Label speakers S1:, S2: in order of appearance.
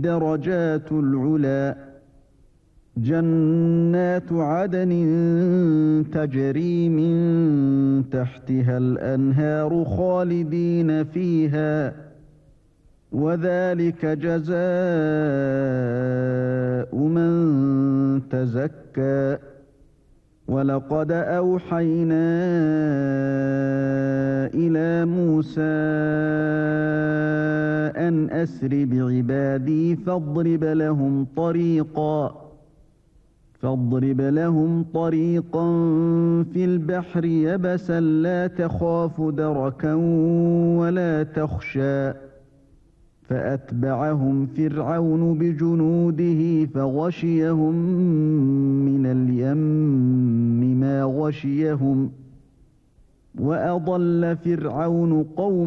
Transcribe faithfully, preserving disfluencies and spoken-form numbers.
S1: الدرجات العلى جنات عدن تجري من تحتها الأنهار خالدين فيها وذلك جزاء من تزكى ولقد أوحينا إلى موسى أن أسر بعبادي فاضرب لهم طريقا فاضرب لهم طريقا في البحر يبسا لا تخاف دركا ولا تخشى فأتبعهم فرعون بجنوده فغشيهم من اليم ما غشيهم وأضل فرعون قومه